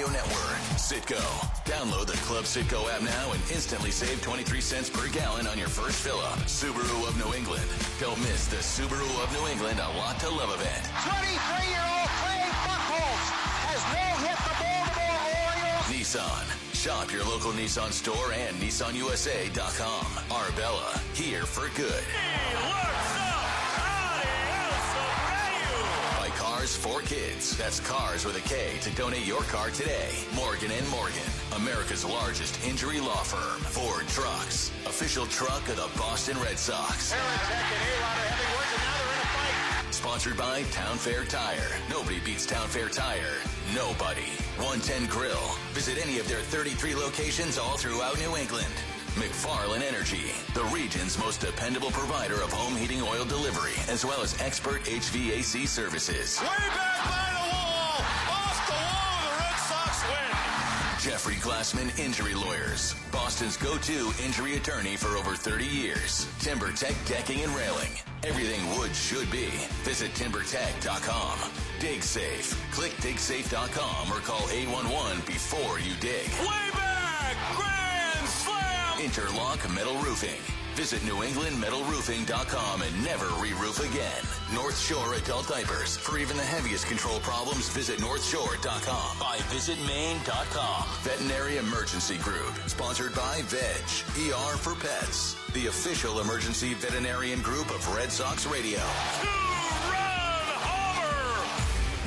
Radio Network. Citgo. Download the Club Citgo app now and instantly save 23 cents per gallon on your first fill-up. Subaru of New England. Don't miss the Subaru of New England A Lot to Love event. 23-year-old Clay Buchholz has no-hit the Baltimore Orioles. Nissan. Shop your local Nissan store and NissanUSA.com. Arbella. Here for good. He looks up. Adios, Abreu. By Cars for Kids. That's Cars with a K to donate your car today. Morgan & Morgan. America's largest injury law firm. Ford Trucks. Official truck of the Boston Red Sox. Aaron Tech and A-Rod are having words, and now they're in a fight. Sponsored by Town Fair Tire. Nobody beats Town Fair Tire. Nobody. 110 Grill. Visit any of their 33 locations all throughout New England. McFarland Energy, the region's most dependable provider of home heating oil delivery, as well as expert HVAC services. Way back by the wall. Off the wall. The Red Sox win. Jeffrey Glassman Injury Lawyers, Boston's go-to injury attorney for over 30 years. TimberTech Decking and Railing. Everything wood should be. Visit TimberTech.com. Dig Safe. Click DigSafe.com or call 811 before you dig. Way back. Grand slam. Interlock Metal Roofing. Visit NewEnglandMetalRoofing.com and never re-roof again. North Shore Adult Diapers. For even the heaviest control problems, visit NorthShore.com. By VisitMaine.com. Veterinary Emergency Group. Sponsored by Veg. ER for Pets. The official emergency veterinarian group of Red Sox Radio. Two-run homer.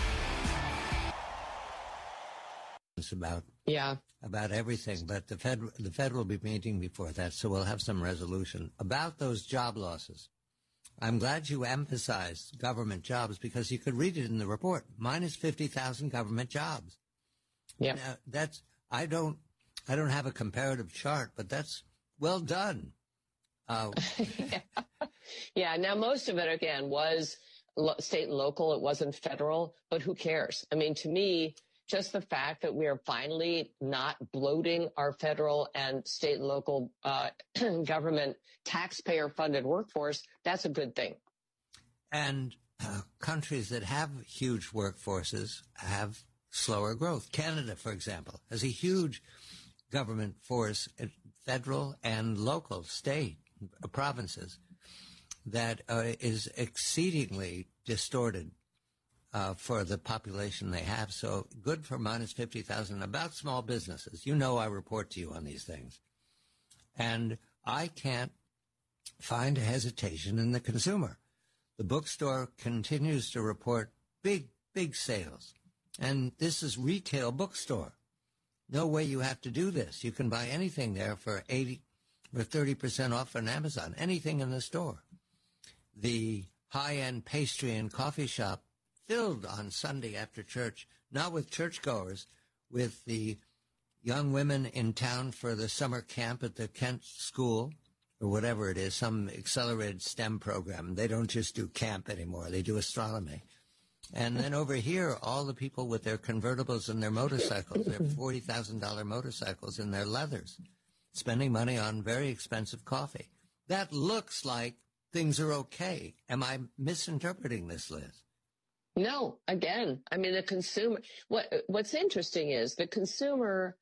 It's about everything, but the Fed will be meeting before that, so we'll have some resolution about those job losses. I'm glad you emphasized government jobs because you could read it in the report. Minus 50,000 government jobs. Yeah. Now, that's I don't have a comparative chart, but that's well done. Yeah. Now, most of it, again, was state and local. It wasn't federal, but who cares? I mean, to me, just the fact that we are finally not bloating our federal and state and local government taxpayer-funded workforce, that's a good thing. And countries that have huge workforces have slower growth. Canada, for example, has a huge government force, federal and local, state, provinces, that is exceedingly distorted for the population they have. So good for minus 50,000. About small businesses. You know I report to you on these things. And I can't find a hesitation in the consumer. The bookstore continues to report big sales. And this is retail bookstore. No way you have to do this. You can buy anything there for 80 or 30% off on Amazon, anything in the store. The high-end pastry and coffee shop filled on Sunday after church, not with churchgoers, with the young women in town for the summer camp at the Kent School, or whatever it is, some accelerated STEM program. They don't just do camp anymore. They do astronomy. And then over here, all the people with their convertibles and their motorcycles, their $40,000 motorcycles and their leathers, spending money on very expensive coffee. That looks like things are okay. Am I misinterpreting this, Liz? No, again, I mean, the consumer, what's interesting is the consumer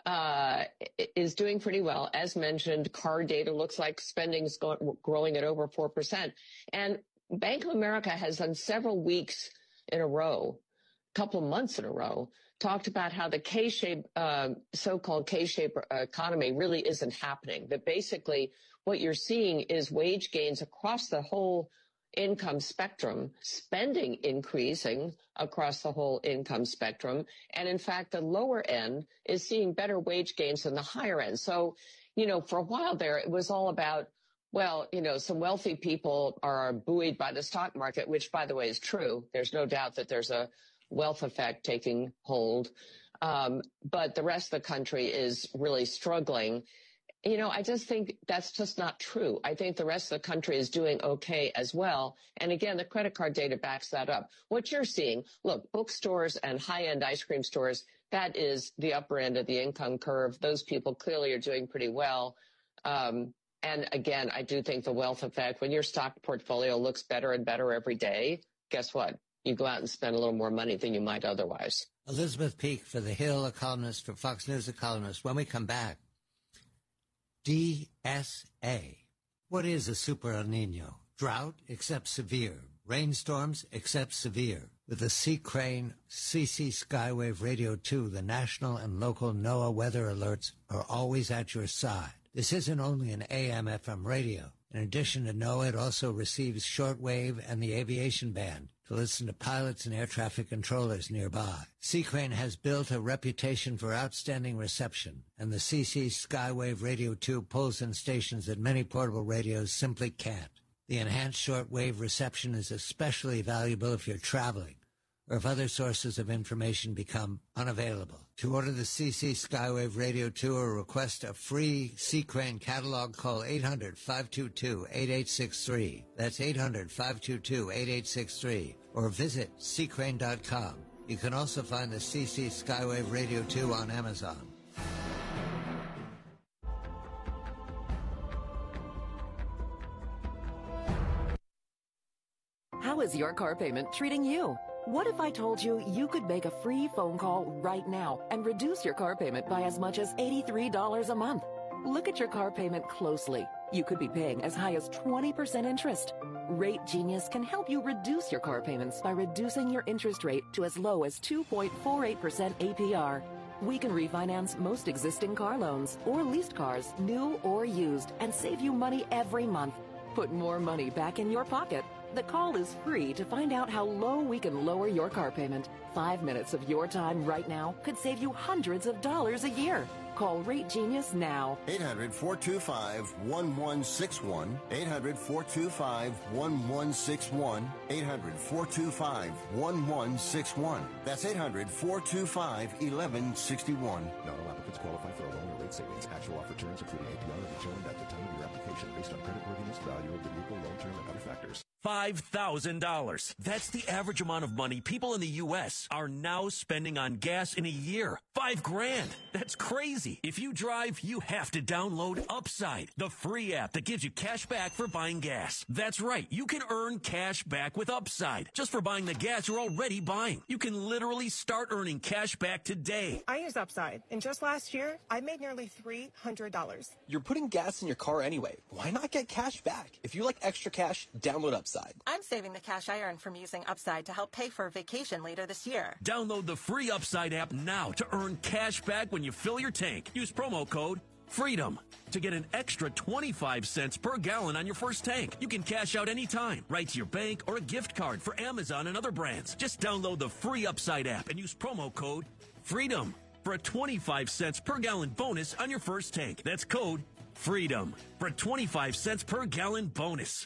is doing pretty well. As mentioned, car data looks like spending is growing at over 4%. And Bank of America has done several weeks in a row, couple of months in a row, talked about how the K-shape, so-called K-shape economy really isn't happening. That basically what you're seeing is wage gains across the whole income spectrum, spending increasing across the whole income spectrum. And in fact, the lower end is seeing better wage gains than the higher end. So, you know, for a while there, it was all about, well, you know, some wealthy people are buoyed by the stock market, which, by the way, is true. There's no doubt that there's a wealth effect taking hold. But the rest of the country is really struggling. You know, I just think that's just not true. I think the rest of the country is doing okay as well. And again, the credit card data backs that up. What you're seeing, look, bookstores and high-end ice cream stores, that is the upper end of the income curve. Those people clearly are doing pretty well. And again, I do think the wealth effect, when your stock portfolio looks better and better every day, guess what? you go out and spend a little more money than you might otherwise. Elizabeth Peak for The Hill, a columnist, for Fox News, a columnist. When we come back, DSA. What is a super El Nino? Drought, except severe. Rainstorms, except severe. With the Sea Crane CC Skywave Radio 2, the national and local NOAA weather alerts are always at your side. This isn't only an AM/FM radio. In addition to NOAA, it also receives shortwave and the aviation band to listen to pilots and air traffic controllers nearby. Sea Crane has built a reputation for outstanding reception, and the CC Skywave Radio 2 pulls in stations that many portable radios simply can't. The enhanced shortwave reception is especially valuable if you're traveling or if other sources of information become unavailable. To order the CC Skywave Radio 2 or request a free Sea Crane catalog, call 800-522-8863. That's 800-522-8863. Or visit seacrane.com. You can also find the CC Skywave Radio 2 on Amazon. How is your car payment treating you? What if I told you you could make a free phone call right now and reduce your car payment by as much as $83 a month? Look at your car payment closely. You could be paying as high as 20% interest. Rate Genius can help you reduce your car payments by reducing your interest rate to as low as 2.48% APR. We can refinance most existing car loans or leased cars, new or used, and save you money every month. Put more money back in your pocket. The call is free to find out how low we can lower your car payment. 5 minutes of your time right now could save you hundreds of dollars a year. Call Rate Genius now. 800-425-1161. 800-425-1161. 800-425-1161. That's 800-425-1161. Not all applicants qualify for a loan or rate savings. Actual offer terms, including APR, are determined at the time of your application based on creditworthiness, value of the vehicle, loan term, and other factors. $5,000. That's the average amount of money people in the U.S. are now spending on gas in a year. $5,000. That's crazy. If you drive, you have to download Upside, the free app that gives you cash back for buying gas. That's right. You can earn cash back with Upside just for buying the gas you're already buying. You can literally start earning cash back today. I use Upside, and just last year, I made nearly $300. You're putting gas in your car anyway. Why not get cash back? If you like extra cash, download Upside. I'm saving the cash I earn from using Upside to help pay for a vacation later this year. Download the free Upside app now to earn cash back when you fill your tank. Use promo code FREEDOM to get an extra 25 cents per gallon on your first tank. You can cash out anytime, right to your bank or a gift card for Amazon and other brands. Just download the free Upside app and use promo code FREEDOM for a 25 cents per gallon bonus on your first tank. That's code FREEDOM for a 25 cents per gallon bonus.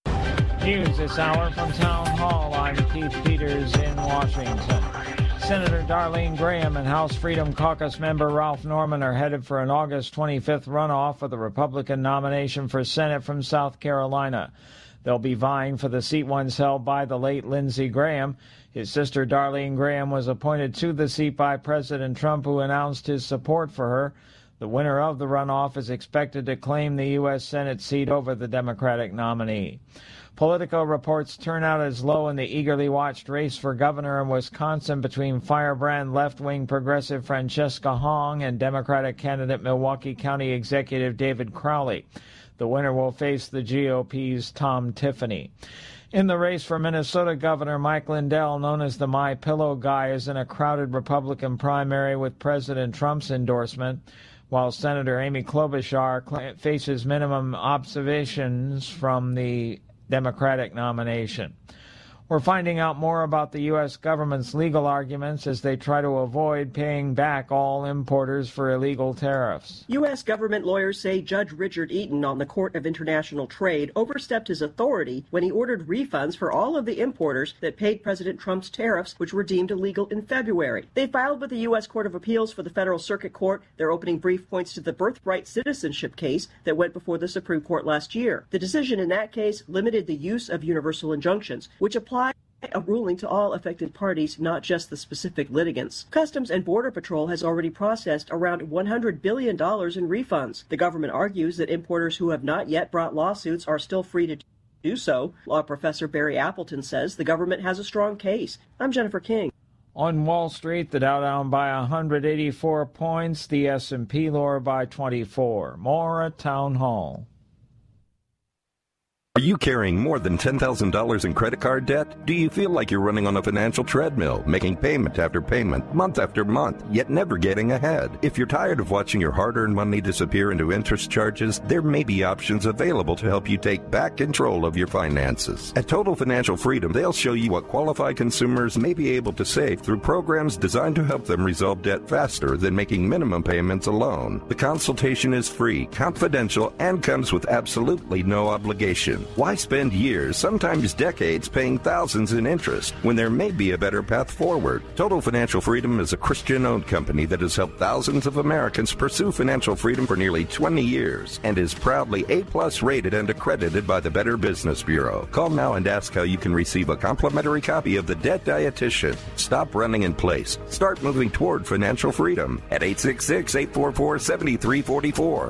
News this hour from Town Hall. I'm Keith Peters in Washington. Senator Darlene Graham and House Freedom Caucus member Ralph Norman are headed for an August 25th runoff for the Republican nomination for Senate from South Carolina. They'll be vying for the seat once held by the late Lindsey Graham. His sister Darlene Graham was appointed to the seat by President Trump, who announced his support for her. The winner of the runoff is expected to claim the U.S. Senate seat over the Democratic nominee. Politico reports turnout is low in the eagerly watched race for governor in Wisconsin between firebrand left-wing progressive Francesca Hong and Democratic candidate Milwaukee County Executive David Crowley. The winner will face the GOP's Tom Tiffany. In the race for Minnesota Governor, Mike Lindell, known as the My Pillow guy, is in a crowded Republican primary with President Trump's endorsement, while Senator Amy Klobuchar faces minimum observations from the Democratic nomination. We're finding out more about the U.S. government's legal arguments as they try to avoid paying back all importers for illegal tariffs. U.S. government lawyers say Judge Richard Eaton on the Court of International Trade overstepped his authority when he ordered refunds for all of the importers that paid President Trump's tariffs, which were deemed illegal in February. They filed with the U.S. Court of Appeals for the Federal Circuit Court. Their opening brief points to the birthright citizenship case that went before the Supreme Court last year. The decision in that case limited the use of universal injunctions, which apply a ruling to all affected parties, not just the specific litigants. Customs and Border Patrol has already processed around $100 billion in refunds. The government argues that importers who have not yet brought lawsuits are still free to do so. Law professor Barry Appleton says the government has a strong case. I'm Jennifer King. On Wall Street, the Dow down by 184 points, the S&P lower by 24. More at Town Hall. Are you carrying more than $10,000 in credit card debt? Do you feel like you're running on a financial treadmill, making payment after payment, month after month, yet never getting ahead? If you're tired of watching your hard-earned money disappear into interest charges, there may be options available to help you take back control of your finances. At Total Financial Freedom, they'll show you what qualified consumers may be able to save through programs designed to help them resolve debt faster than making minimum payments alone. The consultation is free, confidential, and comes with absolutely no obligation. Why spend years, sometimes decades, paying thousands in interest when there may be a better path forward? Total Financial Freedom is a Christian-owned company that has helped thousands of Americans pursue financial freedom for nearly 20 years and is proudly A+ rated and accredited by the Better Business Bureau. Call now and ask how you can receive a complimentary copy of The Debt Dietitian. Stop running in place. Start moving toward financial freedom at 866-844-7344.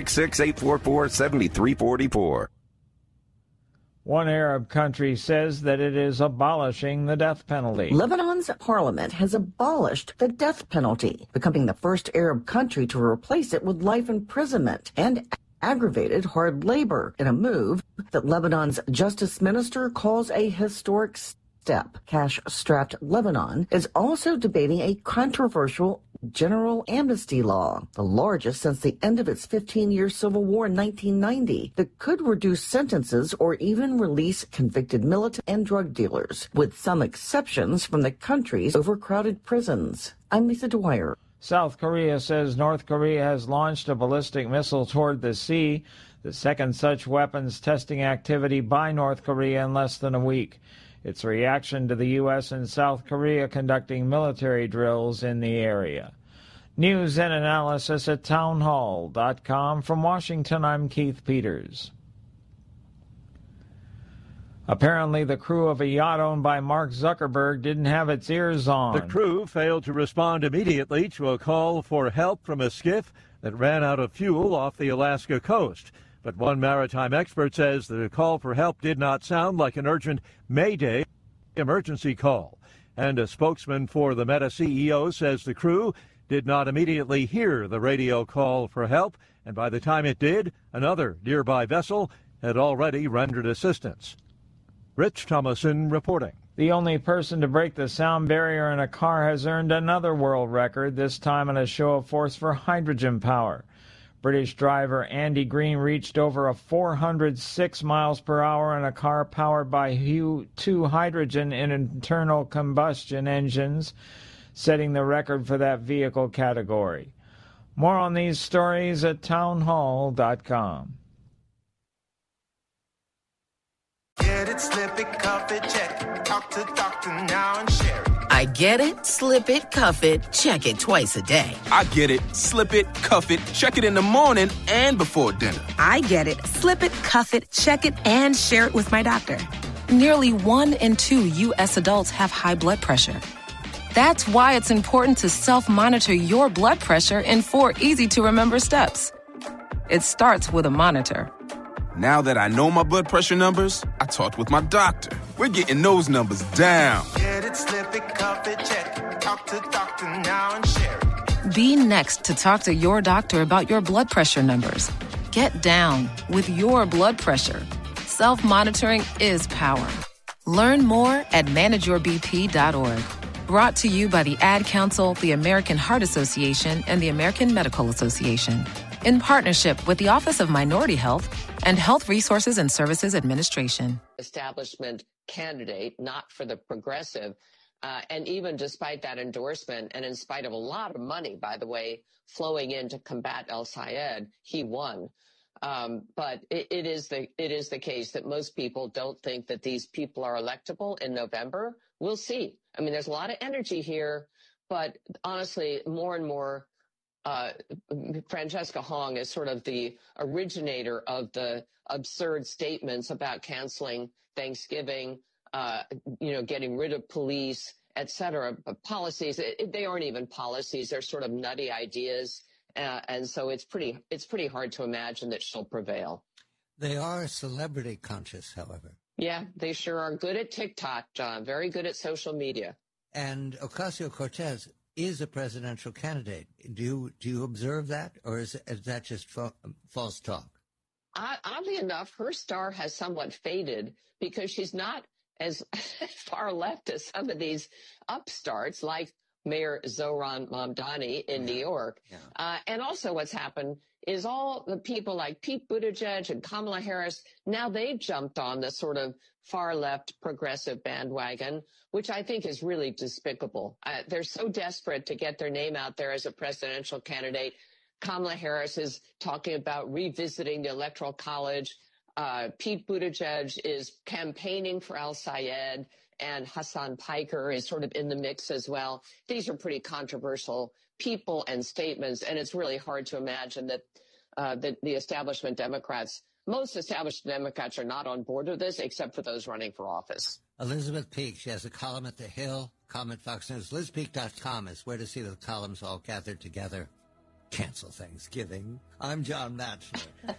866-844-7344. One Arab country says that it is abolishing the death penalty. Lebanon's parliament has abolished the death penalty, becoming the first Arab country to replace it with life imprisonment and aggravated hard labor, in a move that Lebanon's justice minister calls a historic step. Cash-strapped Lebanon is also debating a controversial general amnesty law, the largest since the end of its 15-year civil war in 1990, that could reduce sentences or even release convicted militant and drug dealers, with some exceptions from the country's overcrowded prisons. I'm Lisa Dwyer. South Korea says North Korea has launched a ballistic missile toward the sea, the second such weapons testing activity by North Korea in less than a week. It's a reaction to the U.S. and South Korea conducting military drills in the area. News and analysis at townhall.com. From Washington, I'm Keith Peters. Apparently, the crew of a yacht owned by Mark Zuckerberg didn't have its ears on. The crew failed to respond immediately to a call for help from a skiff that ran out of fuel off the Alaska coast. But one maritime expert says the call for help did not sound like an urgent Mayday emergency call. And a spokesman for the Meta CEO says the crew did not immediately hear the radio call for help, and by the time it did, another nearby vessel had already rendered assistance. Rich Thomason reporting. The only person to break the sound barrier in a car has earned another world record, this time in a show of force for hydrogen power. British driver Andy Green reached over 406 miles per hour in a car powered by two hydrogen and internal combustion engines, setting the record for that vehicle category. More on these stories at townhall.com. Get it, slip it, cuff it, check it. Talk to doctor now and share it. I get it, slip it, cuff it, check it twice a day. I get it, slip it, cuff it, check it in the morning and before dinner. I get it, slip it, cuff it, check it, and share it with my doctor. Nearly 1 in 2 U.S. adults have high blood pressure. That's why it's important to self-monitor your blood pressure in 4 easy-to-remember steps. It starts with a monitor. Now that I know my blood pressure numbers, I talked with my doctor. We're getting those numbers down. Get it, slip it, cuff it, check it. Talk to doctor now and share it. Be next to talk to your doctor about your blood pressure numbers. Get down with your blood pressure. Self-monitoring is power. Learn more at manageyourbp.org. Brought to you by the Ad Council, the American Heart Association, and the American Medical Association, in partnership with the Office of Minority Health and Health Resources and Services Administration. Establishment candidate, not for the progressive. And even despite that endorsement, and in spite of a lot of money, by the way, flowing in to combat al-Sayed, he won. But it is the case that most people don't think that these people are electable in November. We'll see. I mean, there's a lot of energy here, but honestly, more and more, Francesca Hong is sort of the originator of the absurd statements about canceling Thanksgiving, getting rid of police, et cetera. Policies, they aren't even policies. They're sort of nutty ideas. And so it's pretty hard to imagine that she'll prevail. They are celebrity conscious, however. Yeah, they sure are good at TikTok, John. Very good at social media. And Ocasio-Cortez is a presidential candidate. Do you observe that, or is that just false talk? Oddly enough, her star has somewhat faded because she's not as far left as some of these upstarts like Mayor Zohran Mamdani in New York. Yeah. And also what's happened is all the people like Pete Buttigieg and Kamala Harris, now they've jumped on the sort of far left progressive bandwagon, which I think is really despicable. They're so desperate to get their name out there as a presidential candidate. Kamala Harris is talking about revisiting the Electoral College. Pete Buttigieg is campaigning for al-Sayed, and Hassan Piker is sort of in the mix as well. These are pretty controversial people and statements, and it's really hard to imagine that the establishment Democrats, most established Democrats, are not on board with this, except for those running for office. Elizabeth Peake, she has a column at The Hill, column at Fox News. LizPeake.com is where to see the columns all gathered together. Cancel Thanksgiving. I'm John Matchner.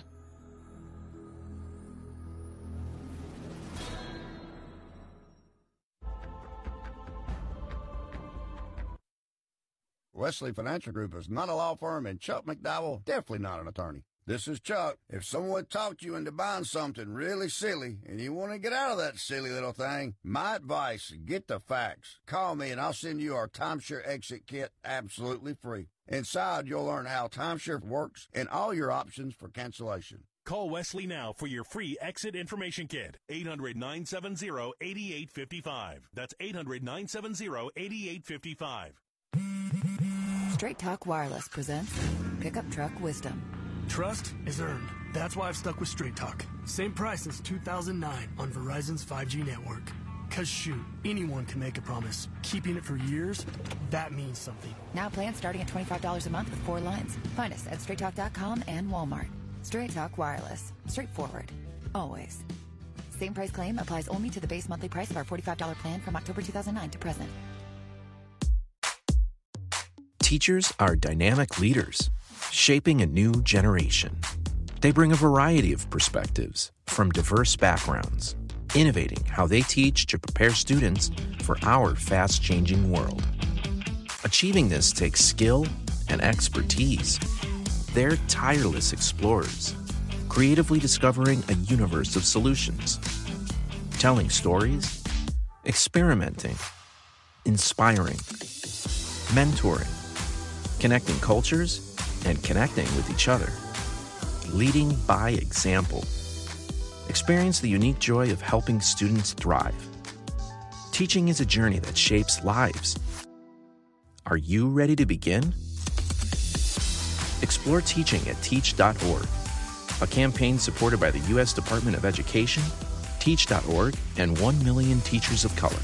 Wesley Financial Group is not a law firm, and Chuck McDowell, definitely not an attorney. This is Chuck. If someone talked you into buying something really silly and you want to get out of that silly little thing, my advice, get the facts. Call me and I'll send you our timeshare exit kit absolutely free. Inside, you'll learn how timeshare works and all your options for cancellation. Call Wesley now for your free exit information kit. 800-970-8855. That's 800-970-8855. Straight Talk Wireless presents Pickup Truck Wisdom. Trust is earned. That's why I've stuck with Straight Talk. Same price since 2009 on Verizon's 5G network. Cause shoot, anyone can make a promise. Keeping it for years, that means something. Now plans starting at $25 a month with 4 lines. Find us at straighttalk.com and Walmart. Straight Talk Wireless. Straightforward. Always. Same price claim applies only to the base monthly price of our $45 plan from October 2009 to present. Teachers are dynamic leaders, shaping a new generation. They bring a variety of perspectives from diverse backgrounds, innovating how they teach to prepare students for our fast-changing world. Achieving this takes skill and expertise. They're tireless explorers, creatively discovering a universe of solutions, telling stories, experimenting, inspiring, mentoring, connecting cultures, and connecting with each other. Leading by example. Experience the unique joy of helping students thrive. Teaching is a journey that shapes lives. Are you ready to begin? Explore teaching at teach.org, a campaign supported by the U.S. Department of Education, Teach.org, and 1 million teachers of color.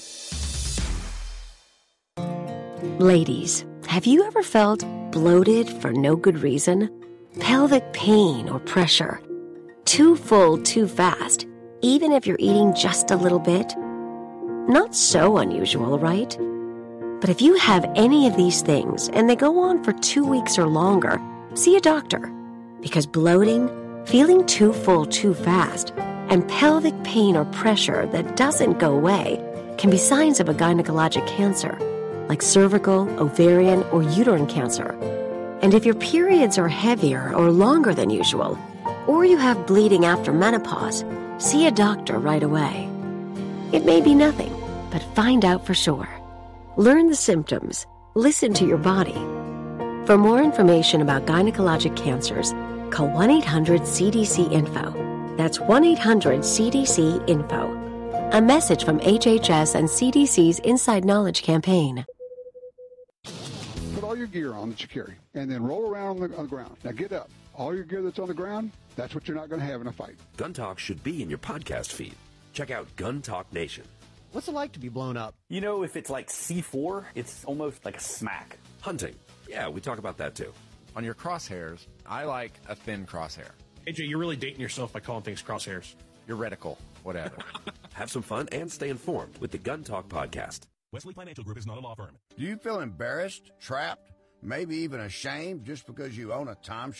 Ladies, have you ever felt bloated for no good reason? Pelvic pain or pressure? Too full too fast, even if you're eating just a little bit? Not so unusual, right? But if you have any of these things and they go on for 2 weeks or longer, see a doctor. Because bloating, feeling too full too fast, and pelvic pain or pressure that doesn't go away can be signs of a gynecologic cancer, like cervical, ovarian, or uterine cancer. And if your periods are heavier or longer than usual, or you have bleeding after menopause, see a doctor right away. It may be nothing, but find out for sure. Learn the symptoms. Listen to your body. For more information about gynecologic cancers, call 1-800-CDC-INFO. That's 1-800-CDC-INFO. A message from HHS and CDC's Inside Knowledge campaign. Put all your gear on that you carry, and then roll around on the ground. Now get up. All your gear that's on the ground, that's what you're not going to have in a fight. Gun Talk should be in your podcast feed. Check out Gun Talk Nation. What's it like to be blown up? You know, if it's like C4, it's almost like a smack. Hunting. Yeah, we talk about that too. On your crosshairs, I like a thin crosshair. AJ, you're really dating yourself by calling things crosshairs. Your reticle, whatever. Have some fun and stay informed with the Gun Talk podcast. Wesley Financial Group is not a law firm. Do you feel embarrassed, trapped, maybe even ashamed just because you own a timeshare?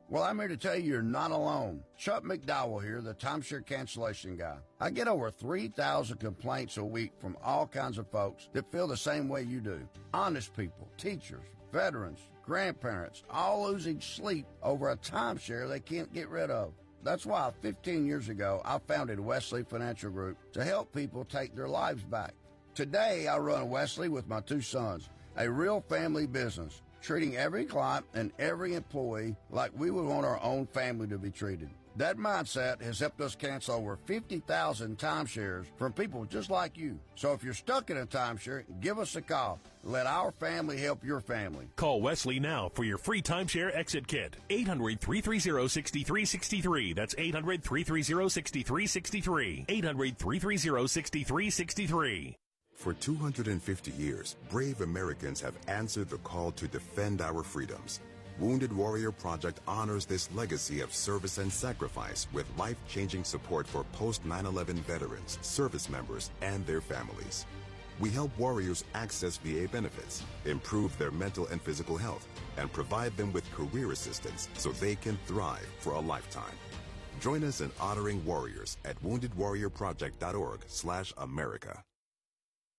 Well, I'm here to tell you you're not alone. Chuck McDowell here, the timeshare cancellation guy. I get over 3,000 complaints a week from all kinds of folks that feel the same way you do. Honest people, teachers, veterans, grandparents, all losing sleep over a timeshare they can't get rid of. That's why 15 years ago, I founded Wesley Financial Group to help people take their lives back. Today, I run Wesley with my 2 sons, a real family business, treating every client and every employee like we would want our own family to be treated. That mindset has helped us cancel over 50,000 timeshares from people just like you. So if you're stuck in a timeshare, give us a call. Let our family help your family. Call Wesley now for your free timeshare exit kit. 800-330-6363. That's 800-330-6363. 800-330-6363. For 250 years, brave Americans have answered the call to defend our freedoms. Wounded Warrior Project honors this legacy of service and sacrifice with life-changing support for post-9/11 veterans, service members, and their families. We help warriors access VA benefits, improve their mental and physical health, and provide them with career assistance so they can thrive for a lifetime. Join us in honoring warriors at woundedwarriorproject.org/America.